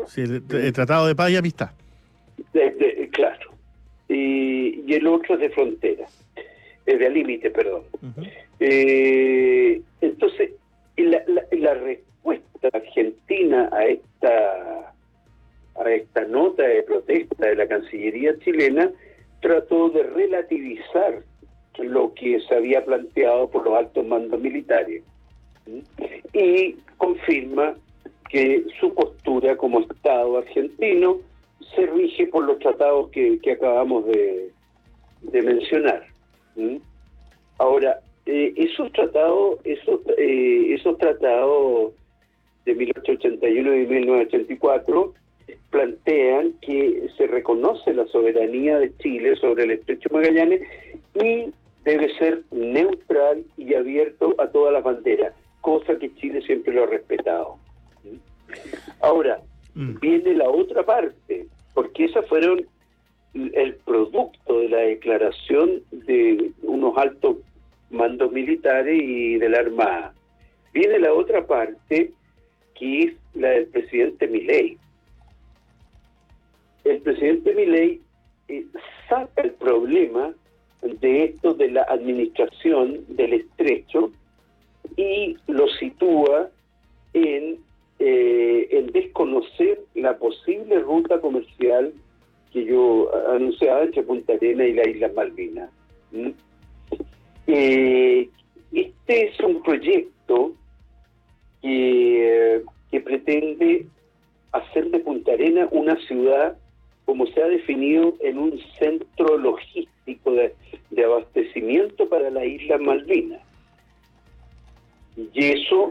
Sí, el Tratado de Paz y Amistad. Claro. Y el otro es de frontera, de límite, perdón. Uh-huh. Entonces, la respuesta argentina a esta nota de protesta de la Cancillería chilena trató de relativizar lo que se había planteado por los altos mandos militares y confirma que su postura como Estado argentino se rige por los tratados que acabamos de mencionar. Ahora, esos tratados de 1881 y 1984 plantean que se reconoce la soberanía de Chile sobre el Estrecho Magallanes y debe ser neutral y abierto a todas las banderas, cosa que Chile siempre lo ha respetado. Ahora, viene la otra parte, porque esas fueron el producto de la declaración de unos altos mandos militares y de la Armada. Viene la otra parte, que es la del presidente Milei. El presidente Milei saca el problema de esto de la administración del estrecho y lo sitúa en desconocer la posible ruta comercial que yo anunciaba entre Punta Arenas y las Islas Malvinas. Este es un proyecto que pretende hacer de Punta Arenas una ciudad, como se ha definido, en un centro logístico de abastecimiento para las Islas Malvinas. Y eso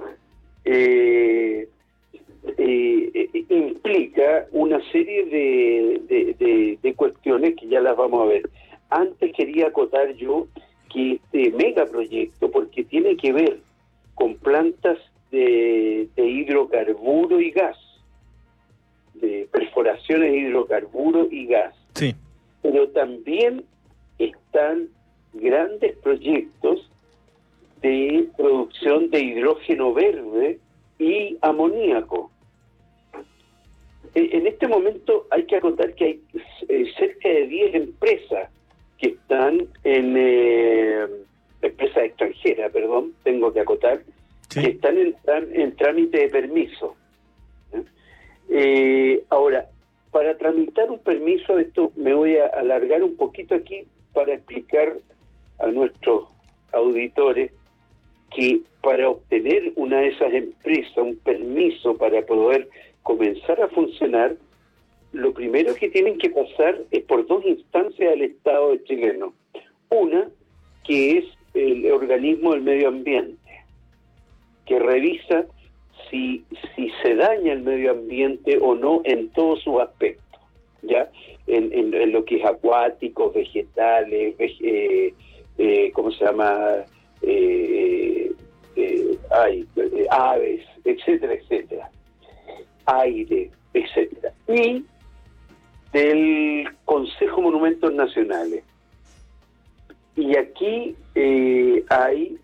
implica una serie de cuestiones que ya las vamos a ver. Antes quería acotar yo que este megaproyecto, porque tiene que ver con plantas de hidrocarburo y gas, de perforaciones de hidrocarburo y gas. Sí. Pero también están grandes proyectos de producción de hidrógeno verde y amoníaco. En este momento hay que acotar que hay cerca de 10 empresas que están empresas extranjeras, tengo que acotar, sí, que están en trámite de permiso. Ahora, para tramitar un permiso, esto me voy a alargar un poquito aquí para explicar a nuestros auditores que para obtener una de esas empresas, un permiso para poder comenzar a funcionar, lo primero que tienen que pasar es por dos instancias del Estado chileno. Una, que es el organismo del medio ambiente, que revisa si se daña el medio ambiente o no en todos sus aspectos, ¿ya? En lo que es acuáticos, vegetales, ¿cómo se llama? Aves, etcétera, etcétera, aire, etcétera, y del Consejo Monumentos Nacionales. Y aquí hay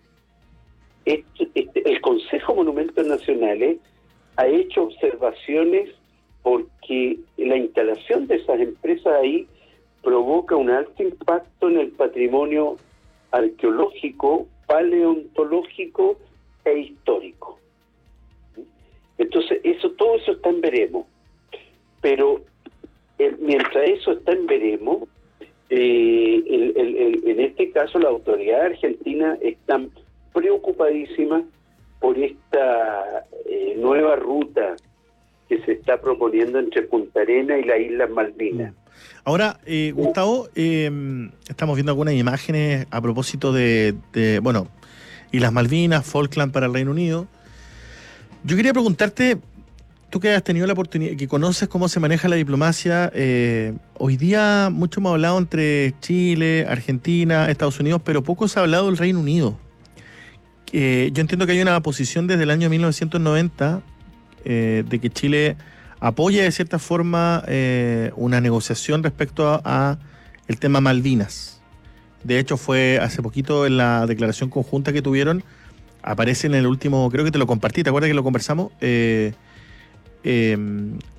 el Consejo Monumentos Nacionales ha hecho observaciones porque la instalación de esas empresas ahí provoca un alto impacto en el patrimonio arqueológico, paleontológico e histórico. Entonces, todo eso está en veremos. Pero mientras eso está en veremos, en este caso la autoridad argentina está preocupadísima por esta nueva ruta que se está proponiendo entre Punta Arenas y las Islas Malvinas. Ahora, Gustavo, estamos viendo algunas imágenes a propósito de Islas Malvinas, Falkland para el Reino Unido. Yo quería preguntarte, tú que has tenido la oportunidad, que conoces cómo se maneja la diplomacia, hoy día mucho hemos hablado entre Chile, Argentina, Estados Unidos, pero poco se ha hablado del Reino Unido. Yo entiendo que hay una posición desde el año 1990 de que Chile apoya de cierta forma una negociación respecto a el tema Malvinas. De hecho, fue hace poquito en la declaración conjunta que tuvieron, aparece en el último, creo que te lo compartí, ¿te acuerdas que lo conversamos?